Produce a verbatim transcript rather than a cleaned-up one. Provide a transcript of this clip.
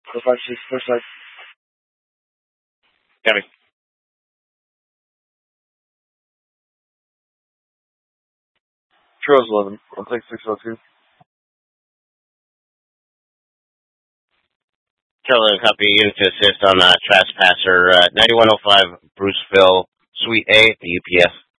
four five six, four side. Copy. Trails eleven. I'll take six oh two. Trail copy. Unit to assist on uh, Trespasser uh, ninety-one oh five Bruceville, Suite A, the U P S.